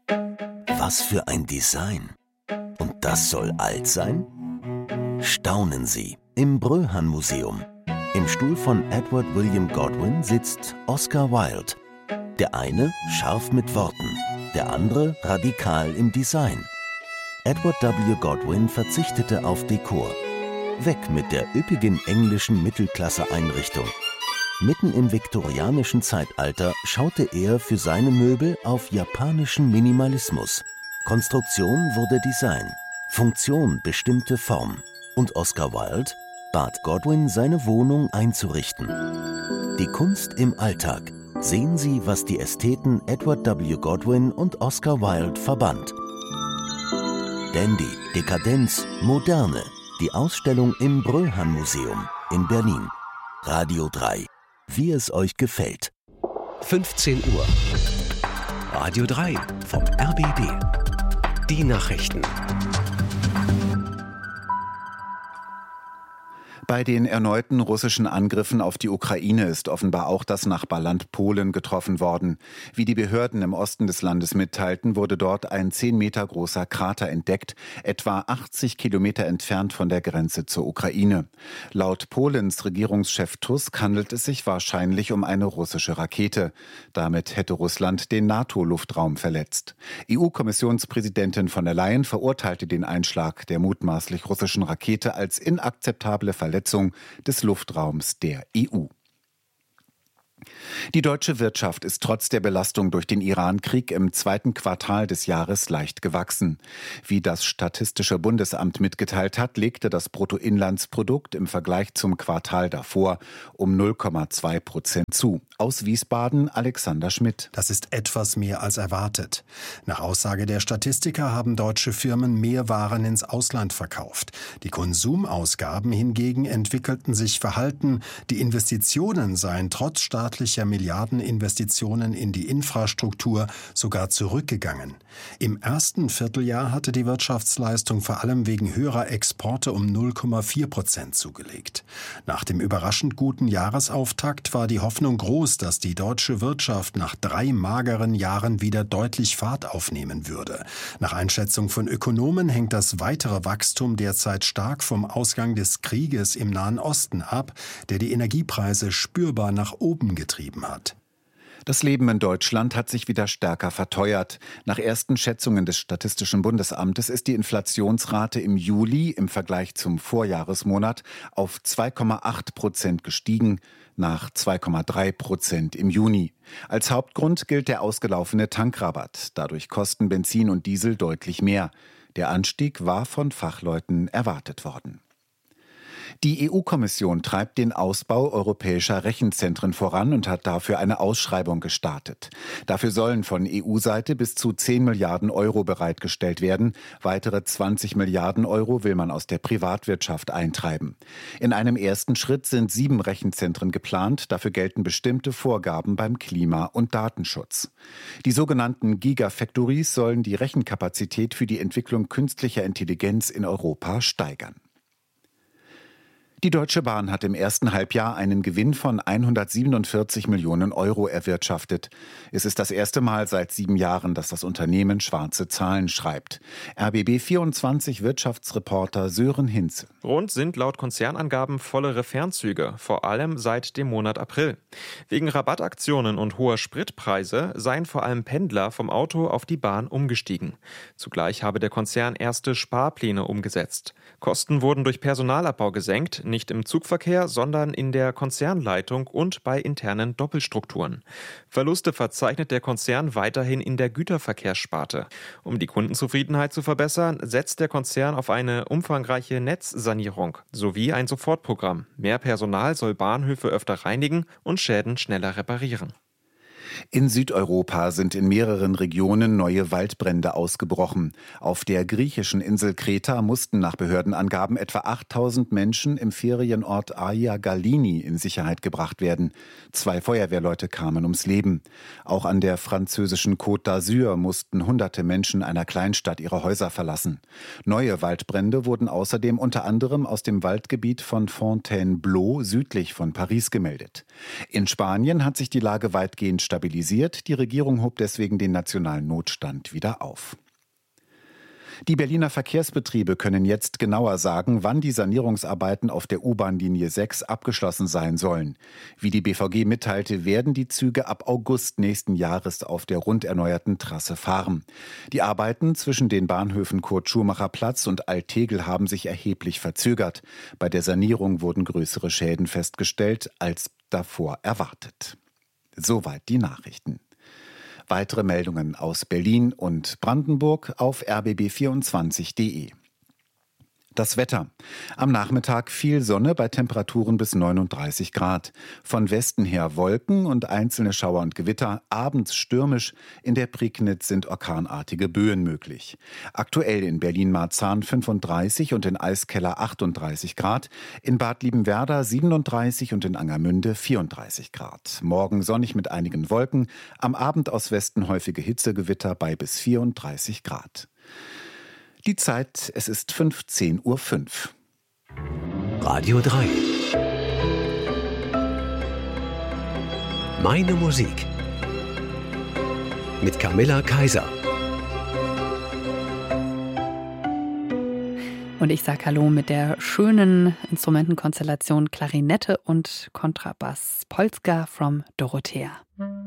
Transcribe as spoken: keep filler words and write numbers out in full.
Was für ein Design! Und das soll alt sein? Staunen Sie im Bröhan-Museum. Im Stuhl von Edward William Godwin sitzt Oscar Wilde. Der eine scharf mit Worten, der andere radikal im Design. Edward W. Godwin verzichtete auf Dekor. Weg mit der üppigen englischen Mittelklasse-Einrichtung. Mitten im viktorianischen Zeitalter schaute er für seine Möbel auf japanischen Minimalismus. Konstruktion wurde Design, Funktion bestimmte Form. Und Oscar Wilde bat Godwin, seine Wohnung einzurichten. Die Kunst im Alltag. Sehen Sie, was die Ästheten Edward W. Godwin und Oscar Wilde verband. Dandy, Dekadenz, Moderne. Die Ausstellung im Bröhan-Museum in Berlin. Radio drei. Wie es euch gefällt. fünfzehn Uhr. Radio drei vom R B B. Die Nachrichten. Bei den erneuten russischen Angriffen auf die Ukraine ist offenbar auch das Nachbarland Polen getroffen worden. Wie die Behörden im Osten des Landes mitteilten, wurde dort ein zehn Meter großer Krater entdeckt, etwa achtzig Kilometer entfernt von der Grenze zur Ukraine. Laut Polens Regierungschef Tusk handelt es sich wahrscheinlich um eine russische Rakete. Damit hätte Russland den NATO-Luftraum verletzt. E U-Kommissionspräsidentin von der Leyen verurteilte den Einschlag der mutmaßlich russischen Rakete als inakzeptable Verletzung des Luftraums der E U. Die deutsche Wirtschaft ist trotz der Belastung durch den Iran-Krieg im zweiten Quartal des Jahres leicht gewachsen. Wie das Statistische Bundesamt mitgeteilt hat, legte das Bruttoinlandsprodukt im Vergleich zum Quartal davor um null Komma zwei Prozent zu. Aus Wiesbaden Alexander Schmidt. Das ist etwas mehr als erwartet. Nach Aussage der Statistiker haben deutsche Firmen mehr Waren ins Ausland verkauft. Die Konsumausgaben hingegen entwickelten sich verhalten. Die Investitionen seien trotz staatlicher Milliardeninvestitionen in die Infrastruktur sogar zurückgegangen. Im ersten Vierteljahr hatte die Wirtschaftsleistung vor allem wegen höherer Exporte um null Komma vier Prozent zugelegt. Nach dem überraschend guten Jahresauftakt war die Hoffnung groß, dass die deutsche Wirtschaft nach drei mageren Jahren wieder deutlich Fahrt aufnehmen würde. Nach Einschätzung von Ökonomen hängt das weitere Wachstum derzeit stark vom Ausgang des Krieges im Nahen Osten ab, der die Energiepreise spürbar nach oben getrieben hat. Das Leben in Deutschland hat sich wieder stärker verteuert. Nach ersten Schätzungen des Statistischen Bundesamtes ist die Inflationsrate im Juli im Vergleich zum Vorjahresmonat auf zwei Komma acht Prozent gestiegen, nach zwei Komma drei Prozent im Juni. Als Hauptgrund gilt der ausgelaufene Tankrabatt. Dadurch kosten Benzin und Diesel deutlich mehr. Der Anstieg war von Fachleuten erwartet worden. Die E U-Kommission treibt den Ausbau europäischer Rechenzentren voran und hat dafür eine Ausschreibung gestartet. Dafür sollen von E U-Seite bis zu zehn Milliarden Euro bereitgestellt werden. Weitere zwanzig Milliarden Euro will man aus der Privatwirtschaft eintreiben. In einem ersten Schritt sind sieben Rechenzentren geplant. Dafür gelten bestimmte Vorgaben beim Klima- und Datenschutz. Die sogenannten Gigafactories sollen die Rechenkapazität für die Entwicklung künstlicher Intelligenz in Europa steigern. Die Deutsche Bahn hat im ersten Halbjahr einen Gewinn von hundertsiebenundvierzig Millionen Euro erwirtschaftet. Es ist das erste Mal seit sieben Jahren, dass das Unternehmen schwarze Zahlen schreibt. R B B vierundzwanzig Wirtschaftsreporter Sören Hinze. Rund sind laut Konzernangaben vollere Fernzüge, vor allem seit dem Monat April. Wegen Rabattaktionen und hoher Spritpreise seien vor allem Pendler vom Auto auf die Bahn umgestiegen. Zugleich habe der Konzern erste Sparpläne umgesetzt. Kosten wurden durch Personalabbau gesenkt, nicht im Zugverkehr, sondern in der Konzernleitung und bei internen Doppelstrukturen. Verluste verzeichnet der Konzern weiterhin in der Güterverkehrssparte. Um die Kundenzufriedenheit zu verbessern, setzt der Konzern auf eine umfangreiche Netzsanierung sowie ein Sofortprogramm. Mehr Personal soll Bahnhöfe öfter reinigen und Schäden schneller reparieren. In Südeuropa sind in mehreren Regionen neue Waldbrände ausgebrochen. Auf der griechischen Insel Kreta mussten nach Behördenangaben etwa achttausend Menschen im Ferienort Aia Galini in Sicherheit gebracht werden. Zwei Feuerwehrleute kamen ums Leben. Auch an der französischen Côte d'Azur mussten hunderte Menschen einer Kleinstadt ihre Häuser verlassen. Neue Waldbrände wurden außerdem unter anderem aus dem Waldgebiet von Fontainebleau südlich von Paris gemeldet. In Spanien hat sich die Lage weitgehend stabilisiert. stabilisiert. Die Regierung hob deswegen den nationalen Notstand wieder auf. Die Berliner Verkehrsbetriebe können jetzt genauer sagen, wann die Sanierungsarbeiten auf der U-Bahn-Linie sechs abgeschlossen sein sollen. Wie die B V G mitteilte, werden die Züge ab August nächsten Jahres auf der rund erneuerten Trasse fahren. Die Arbeiten zwischen den Bahnhöfen Kurt-Schumacher-Platz und Alt-Tegel haben sich erheblich verzögert. Bei der Sanierung wurden größere Schäden festgestellt als davor erwartet. Soweit die Nachrichten. Weitere Meldungen aus Berlin und Brandenburg auf r b b vierundzwanzig punkt d e. Das Wetter. Am Nachmittag viel Sonne bei Temperaturen bis neununddreißig Grad. Von Westen her Wolken und einzelne Schauer und Gewitter. Abends stürmisch. In der Prignitz sind orkanartige Böen möglich. Aktuell in Berlin-Marzahn fünfunddreißig und in Eiskeller achtunddreißig Grad. In Bad Liebenwerda siebenunddreißig und in Angermünde vierunddreißig Grad. Morgen sonnig mit einigen Wolken. Am Abend aus Westen häufige Hitzegewitter bei bis vierunddreißig Grad. Die Zeit, es ist fünfzehn Uhr fünf. Radio drei. Meine Musik. Mit Camilla Kaiser. Und ich sage Hallo mit der schönen Instrumentenkonstellation Klarinette und Kontrabass. Polska from Dorothea.